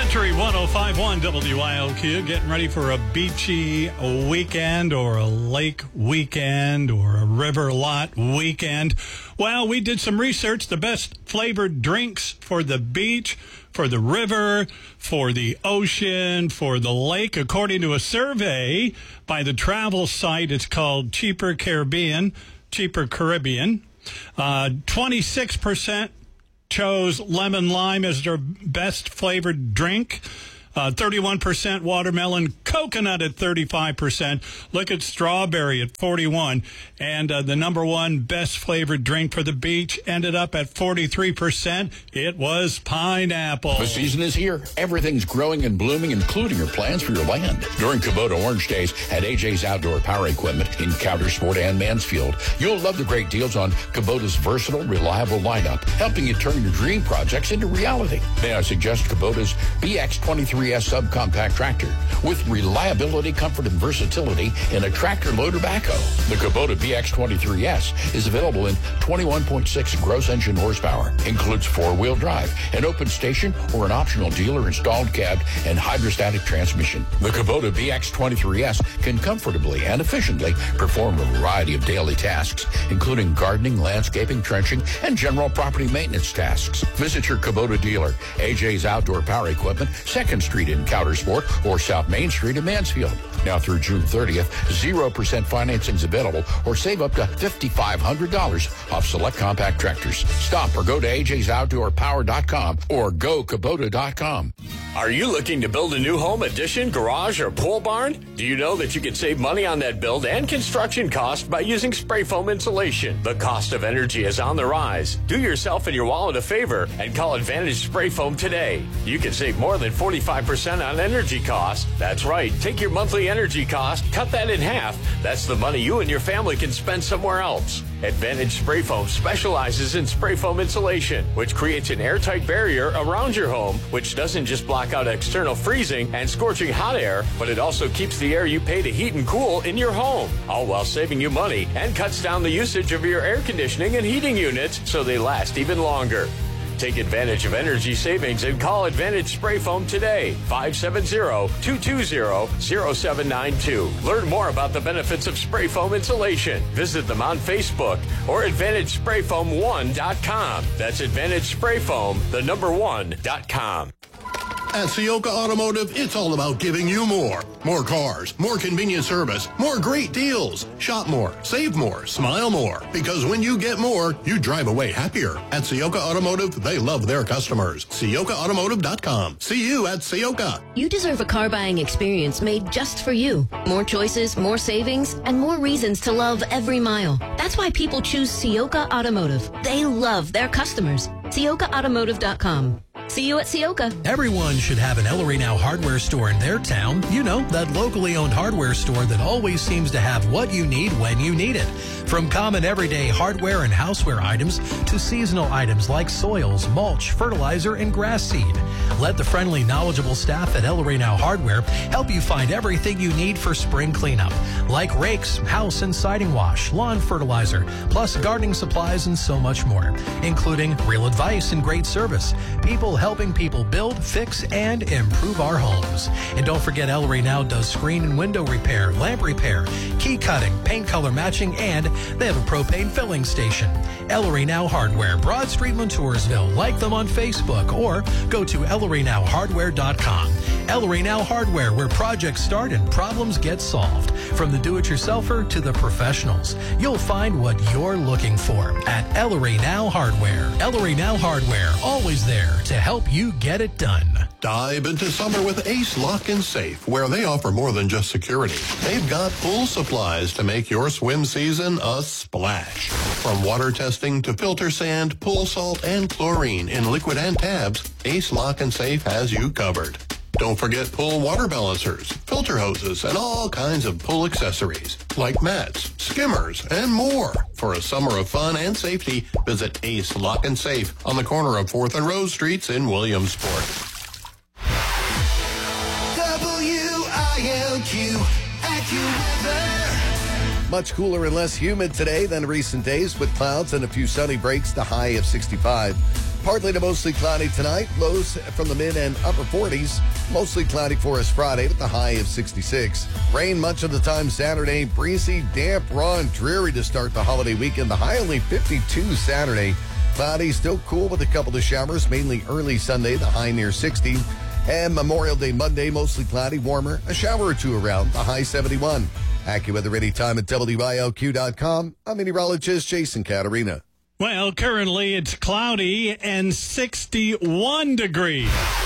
Victory 105.1 WILQ, getting ready for a beachy weekend or a lake weekend or a river lot weekend. Well, we did some research, the best flavored drinks for the beach, for the river, for the ocean, for the lake, according to a survey by the travel site. It's called Cheaper Caribbean. 26% chose lemon lime as their best flavored drink. 31% watermelon, coconut at 35%. Look at strawberry at 41%. And the number one best flavored drink for the beach ended up at 43%. It was pineapple. The season is here. Everything's growing and blooming, including your plans for your land. During Kubota Orange Days at AJ's Outdoor Power Equipment in Countersport and Mansfield, you'll love the great deals on Kubota's versatile, reliable lineup, helping you turn your dream projects into reality. May I suggest Kubota's BX23S subcompact tractor with reliability, comfort, and versatility in a tractor loader backhoe. The Kubota BX23S is available in 21.6 gross engine horsepower, includes four-wheel drive, an open station, or an optional dealer-installed cab and hydrostatic transmission. The Kubota BX23S can comfortably and efficiently perform a variety of daily tasks, including gardening, landscaping, trenching, and general property maintenance tasks. Visit your Kubota dealer, AJ's Outdoor Power Equipment, 2nd Street in Countersport or South Main Street in Mansfield. Now through June 30th, 0% financing is available or save up to $5,500 off select compact tractors. Stop or go to ajsoutdoorpower.com or gokubota.com. Are you looking to build a new home, addition, garage, or pole barn? Do you know that you can save money on that build and construction cost by using spray foam insulation? The cost of energy is on the rise. Do yourself and your wallet a favor and call Advantage Spray Foam today. You can save more than 45% on energy costs. That's right. Take your monthly energy cost, cut that in half. That's the money you and your family can spend somewhere else. Advantage Spray Foam specializes in spray foam insulation, which creates an airtight barrier around your home, which doesn't just block out external freezing and scorching hot air, but it also keeps the air you pay to heat and cool in your home, all while saving you money and cuts down the usage of your air conditioning and heating units so they last even longer. Take advantage of energy savings and call Advantage Spray Foam today, 570-220-0792. Learn more about the benefits of spray foam insulation. Visit them on Facebook or AdvantageSprayFoam1.com. That's AdvantageSprayFoam1.com. At Ciocca Automotive, it's all about giving you more. More cars, more convenient service, more great deals. Shop more, save more, smile more. Because when you get more, you drive away happier. At Ciocca Automotive, they love their customers. CioccaAutomotive.com. See you at Ciocca. You deserve a car buying experience made just for you. More choices, more savings, and more reasons to love every mile. That's why people choose Ciocca Automotive. They love their customers. CioccaAutomotive.com. See you at Ciocca. Everyone should have an El Rey Now hardware store in their town. You know, that locally owned hardware store that always seems to have what you need when you need it. From common everyday hardware and houseware items to seasonal items like soils, mulch, fertilizer, and grass seed. Let the friendly, knowledgeable staff at El Rey Now Hardware help you find everything you need for spring cleanup, like rakes, house and siding wash, lawn fertilizer, plus gardening supplies and so much more, including real advice and great service. People helping people build, fix, and improve our homes. And don't forget, El Rey Now does screen and window repair, lamp repair, key cutting, paint color matching, and they have a propane filling station. El Rey Now Hardware, Broad Street, Montoursville. Like them on Facebook or go to elreynowhardware.com. El Rey Now Hardware, where projects start and problems get solved. From the do-it-yourselfer to the professionals, you'll find what you're looking for at El Rey Now Hardware. El Rey Now Hardware, always there to help you get it done. Dive into summer with Ace Lock and Safe, where they offer more than just security. They've got full supplies to make your swim season a splash. From water testing to filter sand, pool salt, and chlorine in liquid and tabs, Ace Lock and Safe has you covered. Don't forget pool water balancers, filter hoses, and all kinds of pool accessories like mats, skimmers, and more. For a summer of fun and safety, visit Ace Lock and Safe on the corner of 4th and Rose Streets in Williamsport. WILQ AccuWeather. Much cooler and less humid today than recent days with clouds and a few sunny breaks, the high of 65. Partly to mostly cloudy tonight. Lows from the mid and upper 40s. Mostly cloudy for us Friday with the high of 66. Rain much of the time Saturday. Breezy, damp, raw, and dreary to start the holiday weekend. The high only 52 Saturday. Cloudy, still cool with a couple of showers, mainly early Sunday. The high near 60. And Memorial Day Monday, mostly cloudy, warmer. A shower or two around. The high 71. AccuWeather anytime at WILQ.com. I'm meteorologist Jason Caterina. Well, currently it's cloudy and 61 degrees.